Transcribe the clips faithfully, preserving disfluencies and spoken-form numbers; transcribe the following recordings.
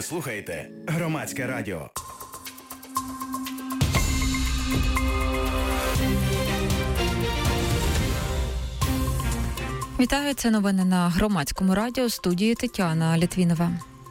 слухаєте Громадське радіо. Вітаю, це новини на Громадському радіо, студії Тетяна Літвінова.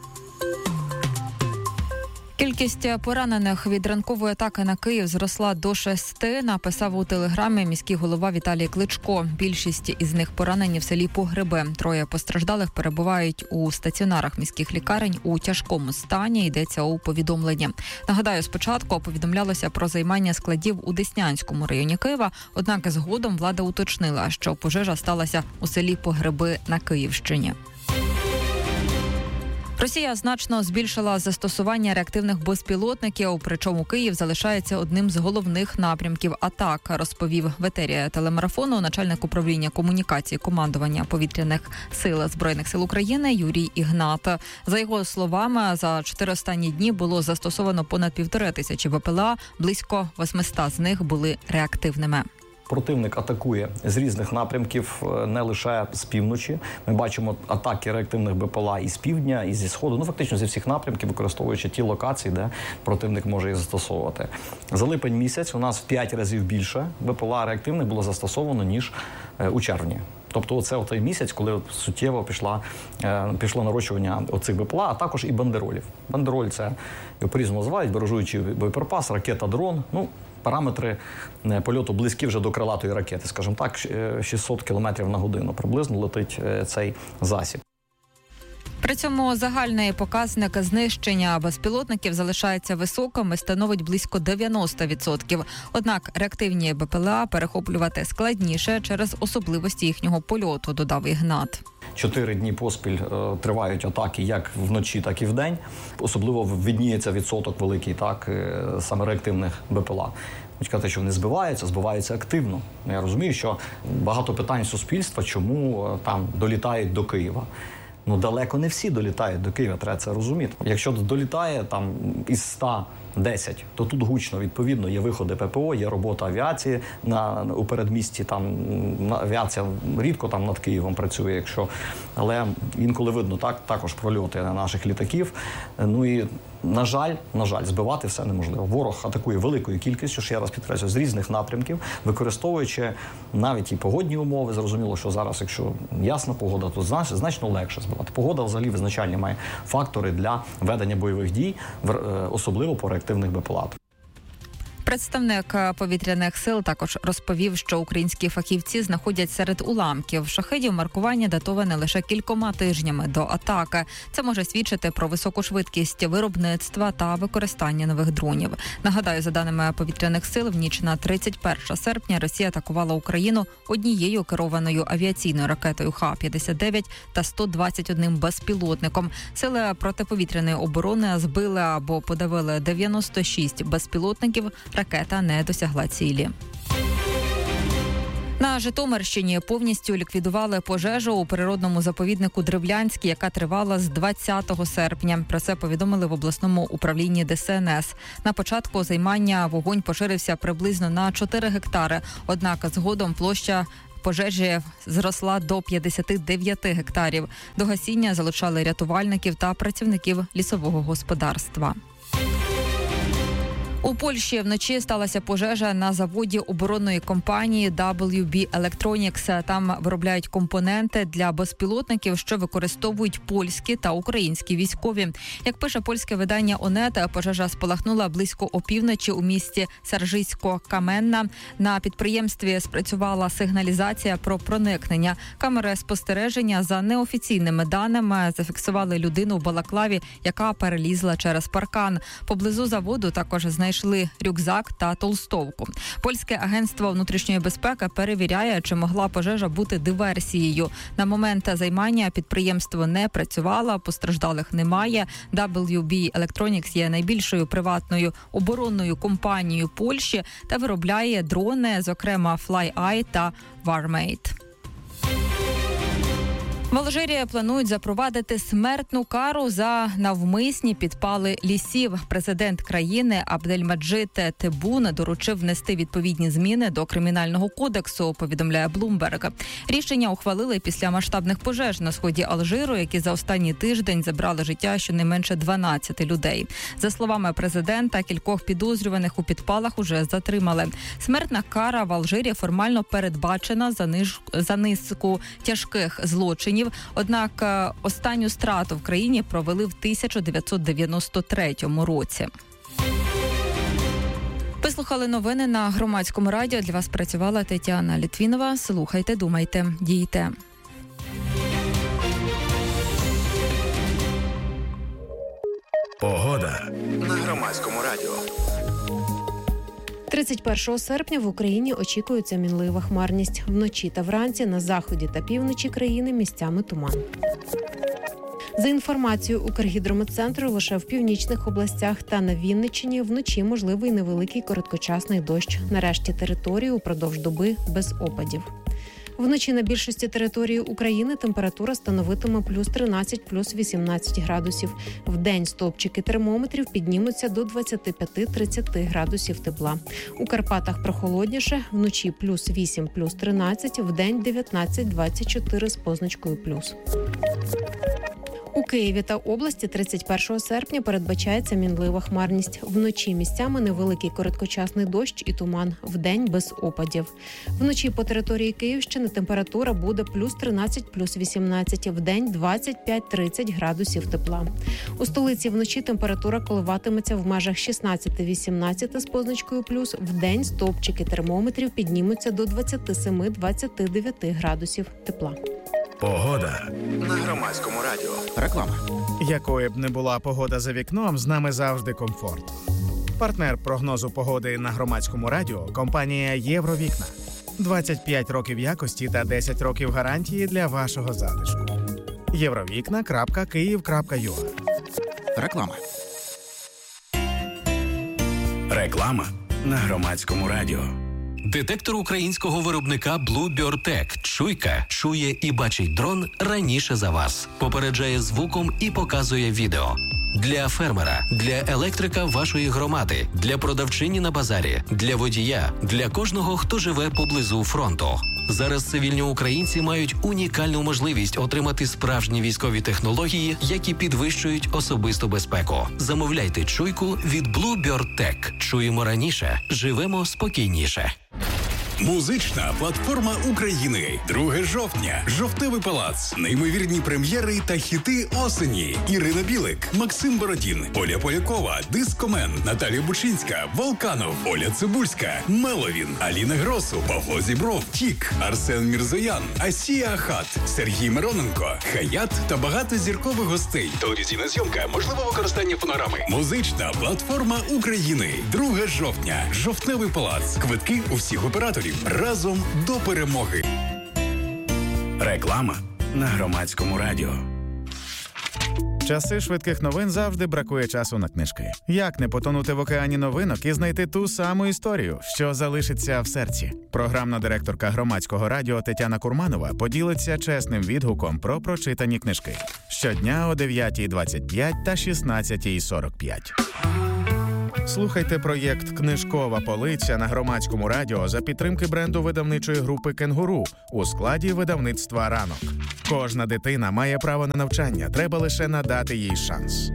Кількість поранених від ранкової атаки на Київ зросла до шести, написав у телеграмі міський голова Віталій Кличко. Більшість із них поранені в селі Погреби. Троє постраждалих перебувають у стаціонарах міських лікарень у тяжкому стані, йдеться у повідомленні. Нагадаю, спочатку повідомлялося про займання складів у Деснянському районі Києва, однак згодом влада уточнила, що пожежа сталася у селі Погреби на Київщині. Росія значно збільшила застосування реактивних безпілотників, причому Київ залишається одним з головних напрямків атак, розповів в етері телемарафону начальник управління комунікації командування повітряних сил Збройних сил України Юрій Ігнат. За його словами, за чотири останні дні було застосовано понад півтори тисячі БПЛА, близько восьмисот з них були реактивними. Противник атакує з різних напрямків, не лише з півночі. Ми бачимо атаки реактивних БПЛА і з півдня, і зі сходу. Ну, фактично, зі всіх напрямків, використовуючи ті локації, де противник може їх застосовувати. За липень місяць у нас в п'ять разів більше БПЛА реактивних було застосовано, ніж у червні. Тобто це той місяць, коли суттєво пішла, пішло нарощування оцих БПЛА, а також і бандеролів. Бандероль – це, його по-різному називають, баражуючий боєприпас, ракета, дрон. Ну, параметри польоту близькі вже до крилатої ракети, скажімо так, шістсот кілометрів на годину приблизно летить цей засіб. При цьому загальний показник знищення безпілотників залишається високим і становить близько дев'яносто відсотків. Однак реактивні БПЛА перехоплювати складніше через особливості їхнього польоту, додав Ігнат. Чотири дні поспіль е, тривають атаки як вночі, так і вдень. Особливо видніється відсоток великий, так, е, саме реактивних БПЛА. Хочу сказати, що вони збиваються, збиваються активно. Я розумію, що багато питань суспільства, чому е, там долітають до Києва. Ну, далеко не всі долітають до Києва, треба це розуміти. Якщо долітає там із ста десять, то тут гучно, відповідно, є виходи ППО, є робота авіації на, у передмісті, там авіація рідко там над Києвом працює, якщо, але інколи видно так, також прольоти наших літаків. Ну і, на жаль, на жаль, збивати все неможливо. Ворог атакує великою кількістю, ще раз підкреслюю, з різних напрямків, використовуючи навіть і погодні умови. Зрозуміло, що зараз, якщо ясна погода, то значно, значно легше збивати. Погода взагалі визначальні має фактори для ведення бойових дій, особливо по реактивних БПЛА. Представник повітряних сил також розповів, що українські фахівці знаходять серед уламків шахедів маркування датоване лише кількома тижнями до атаки. Це може свідчити про високу швидкість виробництва та використання нових дронів. Нагадаю, за даними повітряних сил, в ніч на тридцять перше серпня Росія атакувала Україну однією керованою авіаційною ракетою Х п'ятдесят дев'ять та сто двадцять одним безпілотником. Сили протиповітряної оборони збили або подавили дев'яносто шість безпілотників. Ракета не досягла цілі. На Житомирщині повністю ліквідували пожежу у природному заповіднику Древлянський, яка тривала з двадцятого серпня. Про це повідомили в обласному управлінні Де Се Ен Ес. На початку займання вогонь поширився приблизно на чотири гектари, однак згодом площа пожежі зросла до п'ятдесят дев'ять гектарів. До гасіння залучали рятувальників та працівників лісового господарства. У Польщі вночі сталася пожежа на заводі оборонної компанії дабл ю бі Electronics. Там виробляють компоненти для безпілотників, що використовують польські та українські військові. Як пише польське видання Онет, пожежа спалахнула близько опівночі у місті Саржисько-Каменна. На підприємстві спрацювала сигналізація про проникнення. Камери спостереження за неофіційними даними зафіксували людину в балаклаві, яка перелізла через паркан. Поблизу заводу також знайшли знайшли рюкзак та толстовку. Польське агентство внутрішньої безпеки перевіряє, чи могла пожежа бути диверсією. На момент займання підприємство не працювало, постраждалих немає. дабл ю бі Electronics є найбільшою приватною оборонною компанією Польщі та виробляє дрони, зокрема FlyEye та Warmate. В Алжирії планують запровадити смертну кару за навмисні підпали лісів. Президент країни Абдельмаджид Тебун доручив внести відповідні зміни до Кримінального кодексу, повідомляє Bloomberg. Рішення ухвалили після масштабних пожеж на сході Алжиру, які за останній тиждень забрали життя щонайменше дванадцяти людей. За словами президента, кількох підозрюваних у підпалах уже затримали. Смертна кара в Алжирі формально передбачена за, ниж... за низку тяжких злочинів. Однак останню страту в країні провели в тисяча дев'ятсот дев'яносто третьому році. Ви слухали новини на Громадському радіо. Для вас працювала Тетяна Літвінова. Слухайте, думайте, дійте. Погода на Громадському радіо. тридцять першого серпня в Україні очікується мінлива хмарність. Вночі та вранці на заході та півночі країни місцями туман. За інформацією Укргідрометцентру, лише в північних областях та на Вінниччині вночі можливий невеликий короткочасний дощ. На решті території упродовж доби без опадів. Вночі на більшості території України температура становитиме плюс тринадцять, плюс вісімнадцять градусів. Вдень стовпчики термометрів піднімуться до двадцять п'ять - тридцять градусів тепла. У Карпатах прохолодніше, вночі плюс вісім, плюс тринадцять, вдень дев'ятнадцять - двадцять чотири з позначкою плюс. У Києві та області тридцять першого серпня передбачається мінлива хмарність. Вночі місцями невеликий короткочасний дощ і туман. Вдень без опадів. Вночі по території Київщини температура буде плюс тринадцять, плюс вісімнадцять. Вдень двадцять п'ять - тридцять градусів тепла. У столиці вночі температура коливатиметься в межах шістнадцять - вісімнадцять з позначкою плюс. Вдень стовпчики термометрів піднімуться до двадцять сім - двадцять дев'ять градусів тепла. Погода на Громадському радіо. Реклама. Якою б не була погода за вікном, з нами завжди комфорт. Партнер прогнозу погоди на Громадському радіо – компанія «Євровікна». двадцять п'ять років якості та десять років гарантії для вашого затишку. євровікна крапка київ крапка ю а. Реклама. Реклама на Громадському радіо. Детектор українського виробника Bluebird Tech. Чуйка чує і бачить дрон раніше за вас. Попереджає звуком і показує відео. Для фермера, для електрика вашої громади, для продавчині на базарі, для водія, для кожного, хто живе поблизу фронту. Зараз цивільні українці мають унікальну можливість отримати справжні військові технології, які підвищують особисту безпеку. Замовляйте чуйку від Bluebird Tech. Чуємо раніше, живемо спокійніше. Музична платформа України. друге жовтня. Жовтневий палац. Неймовірні прем'єри та хіти осені. Ірина Білик, Максим Бородін, Оля Полякова, Дискомен, Наталія Бучинська, Волканов, Оля Цибульська, Меловін, Аліна Гросу, Павло Зібров, Тік, Арсен Мірзоян, Асія Ахат, Сергій Мироненко, Хаят та багато зіркових гостей. Телевізійна зйомка, можливе використання фонограми. Музична платформа України. друге жовтня. Жовтневий палац. Квитки у всіх операторів. Разом до перемоги. Реклама на Громадському радіо. Часи швидких новин завжди бракує часу на книжки. Як не потонути в океані новинок і знайти ту саму історію, що залишиться в серці? Програмна директорка Громадського радіо Тетяна Курманова поділиться чесним відгуком про прочитані книжки. Щодня о дев'ятій двадцять п'ять та шістнадцятій сорок п'ять. Слухайте проєкт «Книжкова полиця» на Громадському радіо за підтримки бренду видавничої групи «Кенгуру» у складі видавництва «Ранок». Кожна дитина має право на навчання, треба лише надати їй шанс.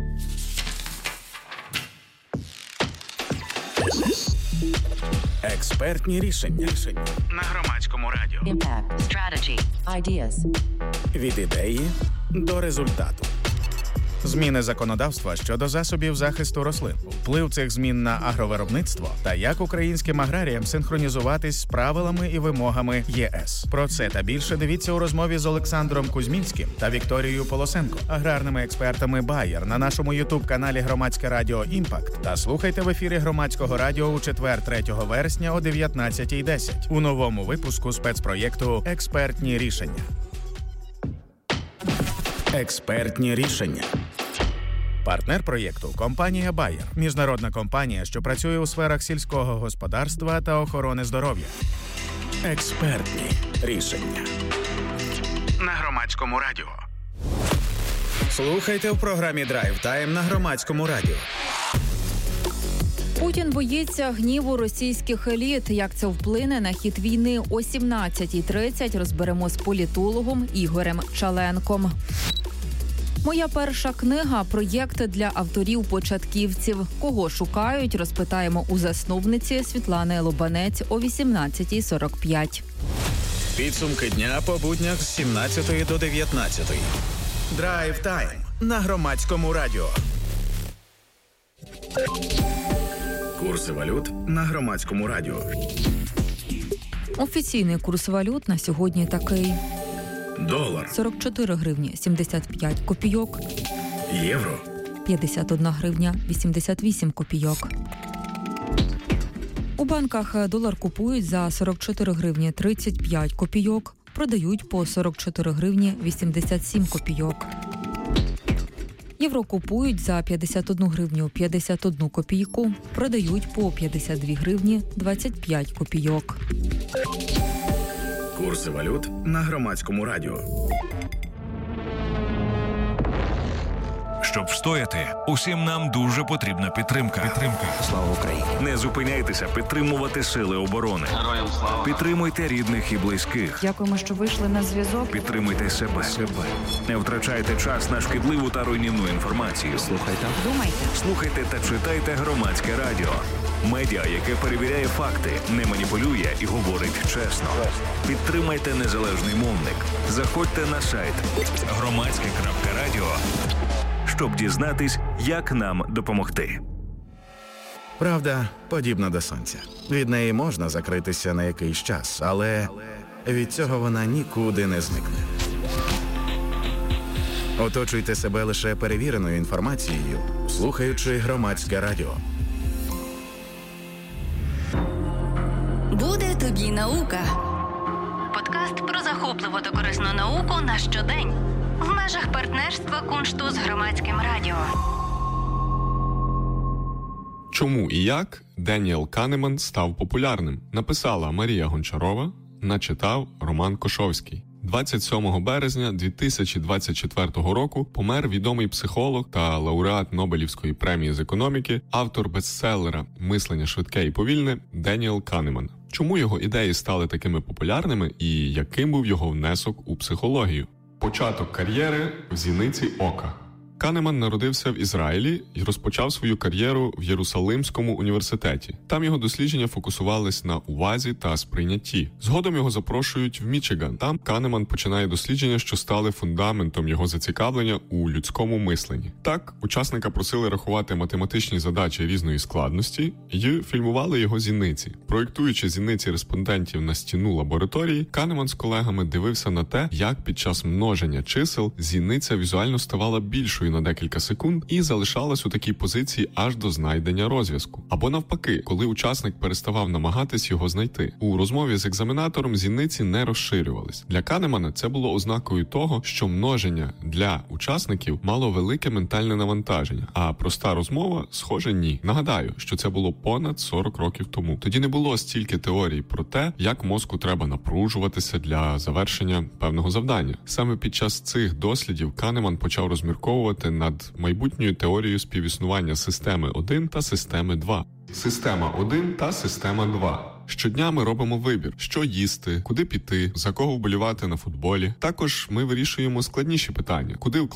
Експертні рішення. На Громадському радіо. Impact, strategy, ideas. Від ідеї до результату. Зміни законодавства щодо засобів захисту рослин, вплив цих змін на агровиробництво та як українським аграріям синхронізуватись з правилами і вимогами ЄС. Про це та більше дивіться у розмові з Олександром Кузьмінським та Вікторією Полосенко, аграрними експертами Bayer на нашому ютуб-каналі Громадське радіо «Імпакт» та слухайте в ефірі Громадського радіо у четвер, третього вересня о дев'ятнадцятій десять у новому випуску спецпроєкту «Експертні рішення». Експертні рішення. Партнер проєкту – компанія Bayer. Міжнародна компанія, що працює у сферах сільського господарства та охорони здоров'я. Експертні рішення. на Громадському радіо. Слухайте в програмі «Драйв Тайм» на Громадському радіо. Путін боїться гніву російських еліт. Як це вплине на хід війни? О сімнадцятій тридцять розберемо з політологом Ігорем Чаленком. Моя перша книга – проєкт для авторів-початківців. Кого шукають, розпитаємо у засновниці Світлани Лобанець о вісімнадцятій сорок п'ять. Підсумки дня по буднях з сімнадцятої до дев'ятнадцятої. «Драйв Тайм» на Громадському радіо. Курси валют на Громадському радіо. Офіційний курс валют на сьогодні такий. Долар. сорок чотири гривні сімдесят п'ять копійок. Євро. п'ятдесят одна гривня вісімдесят вісім копійок. У банках долар купують за сорок чотири гривні тридцять п'ять копійок, продають по сорок чотири гривні вісімдесят сім копійок. Євро купують за п'ятдесят одну гривню п'ятдесят одну копійку, продають по п'ятдесят дві гривні двадцять п'ять копійок. Курси валют на Громадському радіо. Щоб встояти, усім нам дуже потрібна підтримка. Підтримка. Слава Україні! Не зупиняйтеся підтримувати сили оборони. Героям слава! Підтримуйте рідних і близьких. Дякуємо, що вийшли на зв'язок. Підтримуйте себе. себе. Не втрачайте час на шкідливу та руйнівну інформацію. Слухайте. Думайте. Слухайте та читайте Громадське радіо. Медіа, яке перевіряє факти, не маніпулює і говорить чесно. Підтримайте незалежний мовник. Заходьте на сайт громадське крапка радіо, щоб дізнатись, як нам допомогти. Правда подібна до сонця. Від неї можна закритися на якийсь час, але від цього вона нікуди не зникне. Оточуйте себе лише перевіреною інформацією, слухаючи Громадське радіо. Буде тобі наука. Подкаст про захопливу та корисну науку на щодень. В межах партнерства Куншту з Громадським радіо. Чому і як Деніел Канеман став популярним? Написала Марія Гончарова, начитав Роман Кошовський. двадцять сьомого березня дві тисячі двадцять четвертого року помер відомий психолог та лауреат Нобелівської премії з економіки, автор бестселера «Мислення швидке і повільне» Деніел Канеман. Чому його ідеї стали такими популярними і яким був його внесок у психологію? Початок кар'єри в зіниці ока. Канеман народився в Ізраїлі і розпочав свою кар'єру в Єрусалимському університеті. Там його дослідження фокусувались на увазі та сприйнятті. Згодом його запрошують в Мічиган. Там Канеман починає дослідження, що стали фундаментом його зацікавлення у людському мисленні. Так, учасника просили рахувати математичні задачі різної складності і фільмували його зіниці. Проєктуючи зіниці респондентів на стіну лабораторії, Канеман з колегами дивився на те, як під час множення чисел зіниця візуально ставала більшою на декілька секунд і залишалась у такій позиції аж до знайдення розв'язку. Або навпаки, коли учасник переставав намагатись його знайти. У розмові з екзаменатором зіниці не розширювались. Для Канемана це було ознакою того, що множення для учасників мало велике ментальне навантаження, а проста розмова, схоже, ні. Нагадаю, що це було понад сорок років тому. Тоді не було стільки теорій про те, як мозку треба напружуватися для завершення певного завдання. Саме під час цих дослідів Канеман почав розмірковувати над майбутньою теорією співіснування системи один та системи два. Система один та система два. Щодня ми робимо вибір, що їсти, куди піти, за кого вболівати на футболі. Також ми вирішуємо складніші питання, куди